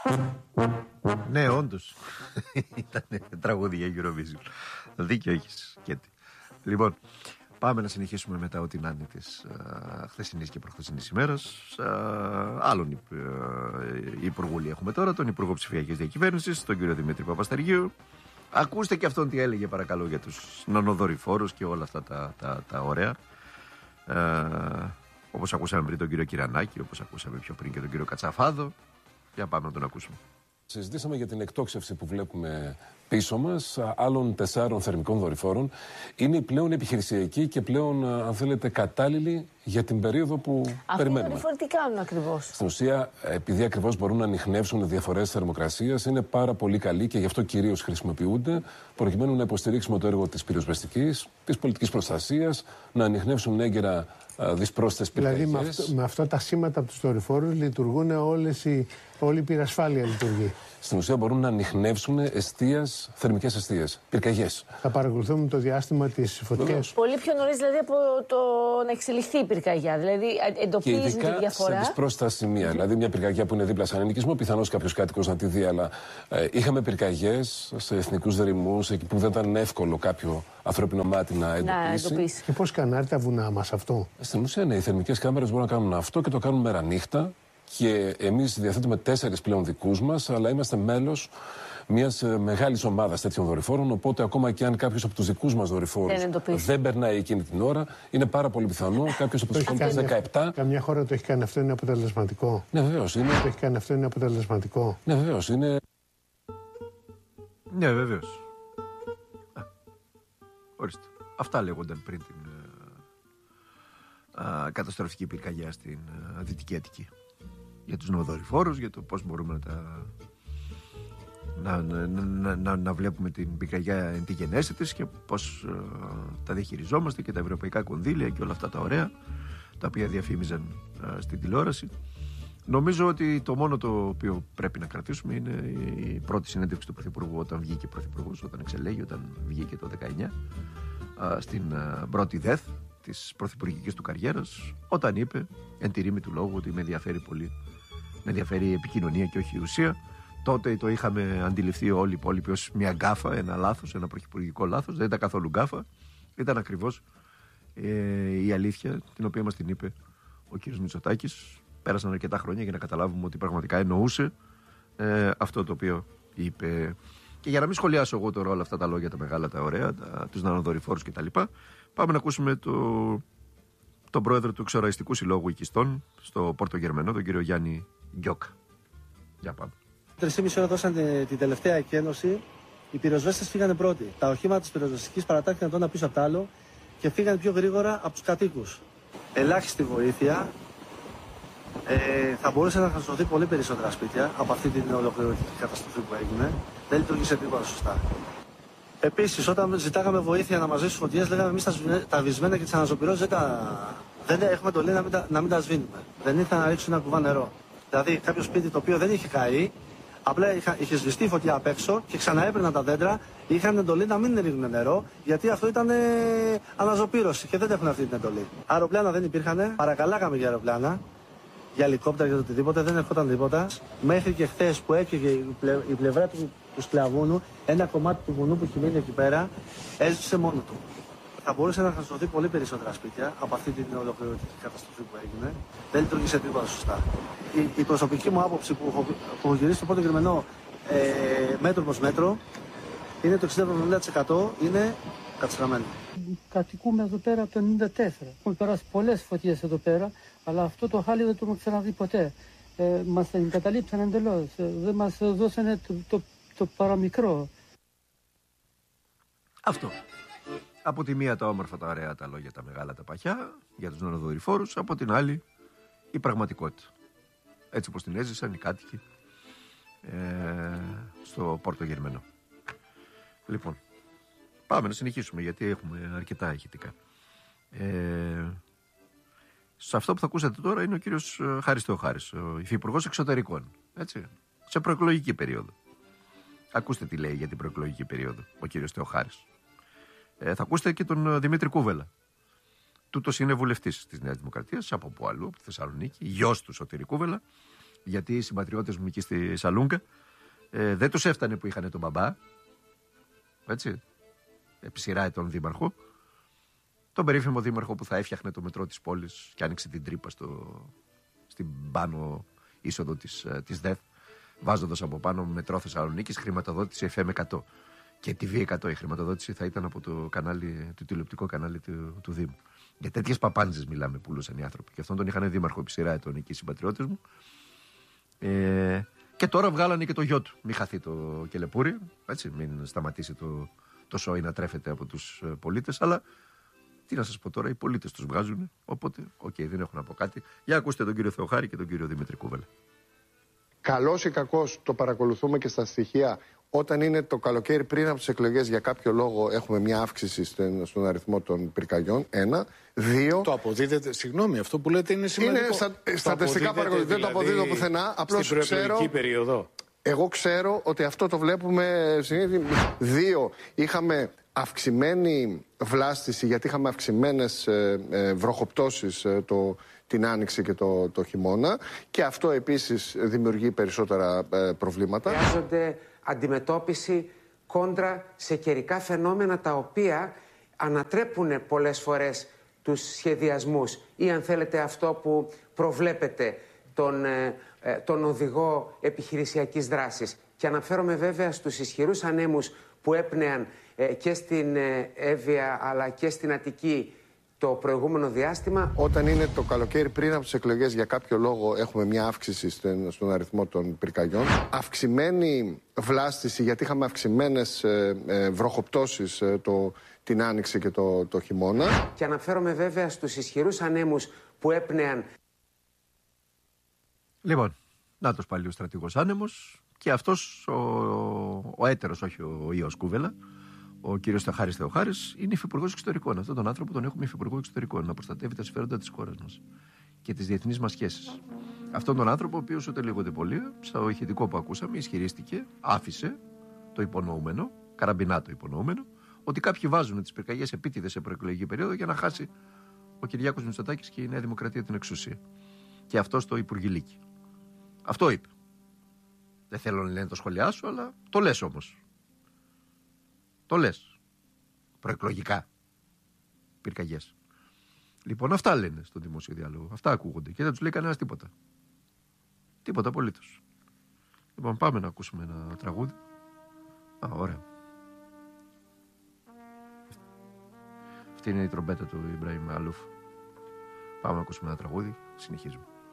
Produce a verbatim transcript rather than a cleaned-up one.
Ναι, όντως. Ήταν τραγούδι για Eurovision. Δίκιο έχεις. Λοιπόν, πάμε να συνεχίσουμε μετά ό,τι να είναι της uh, χθεσινής και προχθεσινής ημέρας. Uh, άλλον uh, υπουργούλη έχουμε τώρα, τον Υπουργό Ψηφιακής Διακυβέρνησης, τον κύριο Δημήτρη Παπαστεργίου. Ακούστε και αυτόν τι έλεγε, παρακαλώ, για τους νονοδορυφόρους και όλα αυτά τα, τα, τα ωραία. Uh, όπως ακούσαμε πριν τον κύριο Κυρανάκη, όπως ακούσαμε πιο πριν και τον κύριο Κατσαφάδο. Για πάμε να τον ακούσουμε. Συζητήσαμε για την εκτόξευση που βλέπουμε πίσω μας άλλων τεσσάρων θερμικών δορυφόρων. Είναι πλέον επιχειρησιακή και πλέον, αν θέλετε, κατάλληλη για την περίοδο που Αυτοί περιμένουμε. Αυτοί οι δορυφόροι τι κάνουν ακριβώς? Στην ουσία, επειδή ακριβώς μπορούν να ανιχνεύσουν διαφορές θερμοκρασίας, είναι πάρα πολύ καλοί και γι' αυτό κυρίως χρησιμοποιούνται, προκειμένου να υποστηρίξουμε το έργο της πυροσβεστικής, της πολιτικής προστασίας, να ανιχνεύσουν έγκαιρα δυσπρόσθετες πυρκαγιές. Δηλαδή, με, αυτό, με αυτά τα σήματα από τους δορυφόρους λειτουργούν όλες οι, όλη η πυρασφάλεια λειτουργεί. Στην ουσία μπορούν να ανιχνεύσουν εστίας, θερμικές εστίες, πυρκαγιές. Θα παρακολουθούμε το διάστημα της φωτιάς. Πολύ πιο νωρίς δηλαδή από το να εξελιχθεί η πυρκαγιά. Δηλαδή εντοπίζουν τη διαφορά. Σε δυσπρόσθετα σημεία. Mm-hmm. Δηλαδή, μια πυρκαγιά που είναι δίπλα σε έναν ενοικισμό, πιθανώς κάποιος κάτοικος να τη δει, αλλά ε, είχαμε πυρκαγιές σε εθνικούς δρυμούς, εκεί που δεν ήταν εύκολο κάποιο ανθρώπινο μάτι να εντοπίσει. Να εντοπίσει. Και πώς κάνατε τα βουνά μας αυτό? Στην ουσία, ναι, οι θερμικές κάμερες μπορούν να κάνουν αυτό και το κάνουν μέρα νύχτα. Και εμείς διαθέτουμε τέσσερις πλέον δικούς μας, αλλά είμαστε μέλος μιας μεγάλης ομάδας τέτοιων δορυφόρων. Οπότε, ακόμα και αν κάποιος από τους δικούς μας δορυφόρους δεν, δεν περνάει εκείνη την ώρα, είναι πάρα πολύ πιθανό κάποιος από τους υπόλοιπους δεκαεπτά. Καμιά χώρα το έχει κάνει αυτό, είναι αποτελεσματικό? Ναι, βεβαίως είναι. Το έχει κάνει αυτό, είναι αποτελεσματικό? Ναι, βεβαίως είναι. Ναι, βεβαίως. Α, ορίστε. Αυτά λέγονταν πριν την α, καταστροφική πυρκαγιά στην α, Δυτική Αττική. Για τους νεοδορυφόρους, για το πώς μπορούμε να τα να, να, να, να, να βλέπουμε την πυρκαγιά εν τη γενέση της και πώς uh, τα διαχειριζόμαστε και τα ευρωπαϊκά κονδύλια και όλα αυτά τα ωραία τα οποία διαφήμιζαν uh, στην τηλεόραση. Νομίζω ότι το μόνο το οποίο πρέπει να κρατήσουμε είναι η πρώτη συνέντευξη του Πρωθυπουργού όταν βγήκε Πρωθυπουργός, όταν εξελέγει, όταν βγήκε το δεκαεννιά uh, στην uh, πρώτη ΔΕΘ της πρωθυπουργικής του καριέρας, όταν είπε εν τη ρήμη του λόγου ότι με ενδιαφέρει πολύ, με ενδιαφέρει η επικοινωνία και όχι η ουσία. Τότε το είχαμε αντιληφθεί όλοι οι υπόλοιποι ως μια γκάφα, ένα λάθος, ένα πρωθυπουργικό λάθος. Δεν ήταν καθόλου γκάφα. Ήταν ακριβώς ε, η αλήθεια την οποία μας την είπε ο κύριος Μητσοτάκης. Πέρασαν αρκετά χρόνια για να καταλάβουμε ότι πραγματικά εννοούσε ε, αυτό το οποίο είπε. Και για να μην σχολιάσω εγώ τώρα όλα αυτά τα λόγια, τα μεγάλα, τα ωραία, τα, τους νανοδορυφόρους κτλ., πάμε να ακούσουμε το, τον πρόεδρο του Εξοραϊστικού Συλλόγου Οικιστών στο Πόρτο Γερμανό, τον κύριο Γιάννη Γκιόκα. Για πάμε. Τρεις και μισή ώρα δώσαν την τελευταία εκένωση. Οι πυροσβέστες φύγανε πρώτοι. Τα οχήματα της πυροσβεστικής παρατάχθηκαν το ένα πίσω από το άλλο και φύγανε πιο γρήγορα από τους κατοίκους. Ελάχιστη βοήθεια. Ε, θα μπορούσε να χρησιμοποιηθεί πολύ περισσότερα σπίτια από αυτή την ολοκληρωτική καταστροφή που έγινε. Δεν λειτουργήσε τίποτα σωστά. Επίσης, όταν ζητάγαμε βοήθεια να μαζέψουμε φωτιές, λέγαμε εμείς τα βυσμένα και τις αναζωπυρώσεις δεν, τα... δεν έχουμε εντολή να μην τα, να μην τα σβήνουμε. Δεν ήρθαν να ρίξουν ένα κουβά νερό. Δηλαδή, κάποιο σπίτι το οποίο δεν είχε καεί, απλά είχε, είχε σβηστεί η φωτιά απ' έξω και ξαναέπαιρναν τα δέντρα, είχαν εντολή να μην ρίχνουν νερό, γιατί αυτό ήταν ε, αναζωπήρωση και δεν έχουν αυτή την εντολή. Αεροπλάνα δεν υπήρχαν, παρακαλάγαμε για αεροπλάνα, για ελικόπτερα και οτιδήποτε, δεν ερχόταν τίποτα. Μέχρι και χθες που έφυγε η, πλε, η πλευρά του, του Σκλαβούνου, ένα κομμάτι του βουνού που έχει μείνει εκεί πέρα, έζησε μόνο του. Θα μπορούσε να χρησιμοποιηθεί πολύ περισσότερα σπίτια από αυτή την ολοκληρωτική καταστροφή που έγινε. Δεν λειτουργήσε τίποτα σωστά. Η, η προσωπική μου άποψη που έχω, που έχω γυρίσει στο Πόρτο Γερμανό ε, μέτρο προς μέτρο είναι το εξήντα με εβδομήντα τοις εκατό είναι κατεστραμμένο. Κατοικούμε εδώ πέρα από το ενενήντα τέσσερα. Έχουν περάσει πολλές φωτιές εδώ πέρα, αλλά αυτό το χάλι δεν το έχουμε ξαναδεί ποτέ. Ε, μας εγκαταλείψαν εντελώς. Ε, δεν μας δώσανε το, το, το παραμικρό. Αυτό. Από τη μία τα όμορφα, τα ωραία, τα λόγια, τα μεγάλα, τα παχιά για τους νανοδορυφόρους, από την άλλη η πραγματικότητα. Έτσι όπως την έζησαν οι κάτοικοι ε, στο Πόρτο Γερμανό. Λοιπόν, πάμε να συνεχίσουμε γιατί έχουμε αρκετά ηχητικά. Ε, σε αυτό που θα ακούσατε τώρα είναι ο κύριος Χάρης Θεοχάρης, ο υφυπουργός εξωτερικών, έτσι, σε προεκλογική περίοδο. Ακούστε τι λέει για την προεκλογική περίοδο ο κύριος Θεοχάρης. Ε, θα ακούσετε και τον Δημήτρη Κούβελα. Τούτος είναι βουλευτής της Νέας Δημοκρατίας, από πού αλλού, από τη Θεσσαλονίκη, γιος του Σωτήρη Κούβελα, Γιατί οι συμπατριώτες μου εκεί στη Σαλούγκα ε, δεν τους έφτανε που είχαν τον μπαμπά. Έτσι. Επί σειρά ετών δήμαρχο. Τον περίφημο δήμαρχο που θα έφτιαχνε το μετρό της πόλης και άνοιξε την τρύπα στο, στην πάνω είσοδο της, της ΔΕΘ, βάζοντας από πάνω μετρό Θεσσαλονίκης, χρηματοδότηση εφ εμ εκατό. Και τι βι εκατό η χρηματοδότηση θα ήταν από το, κανάλι, το τηλεοπτικό κανάλι του, του Δήμου. Για τέτοιες παπάντζες μιλάμε, πουλούσαν οι άνθρωποι. Και αυτόν τον είχαν δήμαρχο επί σειρά ετών εκεί οι συμπατριώτες μου. Ε, και τώρα βγάλανε και το γιο του. Μην χαθεί το κελεπούρι, έτσι, μην σταματήσει το, το σόι να τρέφεται από τους πολίτες. Αλλά τι να σας πω τώρα, οι πολίτες τους βγάζουν. Οπότε, οκ, okay, δεν έχω να πω κάτι. Για ακούστε τον κύριο Θεοχάρη και τον κύριο Δημήτρη Κούβελα. Καλώς ή κακώς το παρακολουθούμε και στα στοιχεία. Όταν είναι το καλοκαίρι πριν από τις εκλογές, για κάποιο λόγο έχουμε μια αύξηση στον αριθμό των πυρκαγιών. Ένα. Δύο. Το αποδίδεται. Συγγνώμη, αυτό που λέτε είναι σημαντικό. Είναι στα, στατιστικά παρακολουθείτε, δεν δηλαδή, το αποδίδω πουθενά. Απλώς στην προεκλογική περίοδο. Εγώ ξέρω ότι αυτό το βλέπουμε. Δύο. Είχαμε αυξημένη βλάστηση, γιατί είχαμε αυξημένες ε, ε, βροχοπτώσεις ε, το, την άνοιξη και το, το χειμώνα. Και αυτό επίσης δημιουργεί περισσότερα ε, προβλήματα. Χρειάζονται αντιμετώπιση κόντρα σε καιρικά φαινόμενα τα οποία ανατρέπουν πολλές φορές τους σχεδιασμούς ή αν θέλετε αυτό που προβλέπετε τον, ε, τον οδηγό επιχειρησιακής δράσης. Και αναφέρομαι βέβαια στους ισχυρούς ανέμους που έπνεαν ε, και στην ε, Εύβοια αλλά και στην Αττική το προηγούμενο διάστημα. Όταν είναι το καλοκαίρι πριν από τις εκλογές, για κάποιο λόγο έχουμε μια αύξηση στον, στον αριθμό των πυρκαγιών. Αυξημένη βλάστηση, γιατί είχαμε αυξημένες ε, ε, βροχοπτώσεις ε, το, την άνοιξη και το, το χειμώνα. Και αναφέρομαι βέβαια στους ισχυρούς ανέμους που έπνεαν. Λοιπόν, νάτος πάλι ο στρατηγός άνεμος και αυτός ο, ο έτερος, όχι ο Ιως Κούβελα, ο κύριος Θεοχάρης Θεοχάρης, είναι υφυπουργός εξωτερικών. Αυτόν τον άνθρωπο τον έχουμε υφυπουργό εξωτερικών, να προστατεύει τα συμφέροντα της χώρας μας και τις διεθνείς μας σχέσεις. Αυτόν τον άνθρωπο, ο οποίος ούτε λίγο ούτε πολύ, στο ηχητικό που ακούσαμε, ισχυρίστηκε, άφησε το υπονοούμενο, καραμπινά το υπονοούμενο, ότι κάποιοι βάζουν τις πυρκαγιές επίτηδες σε προεκλογική περίοδο για να χάσει ο Κυριάκος Μητσοτάκης και η Νέα Δημοκρατία την εξουσία. Και αυτό στο Υπουργηλίκι. Αυτό είπε. Δεν θέλω να λένε το σχολιάσω, αλλά το λες όμως. Το λες. Προεκλογικά. Πυρκαγιές. Λοιπόν, αυτά λένε στον δημόσιο διάλογο. Αυτά ακούγονται. Και δεν τους λέει κανένας τίποτα. Τίποτα απολύτως. Λοιπόν, πάμε να ακούσουμε ένα τραγούδι. Α, ωραία. Αυτή είναι η τρομπέτα του Ιμπραήμ Αλούφ. Πάμε να ακούσουμε ένα τραγούδι. Συνεχίζουμε.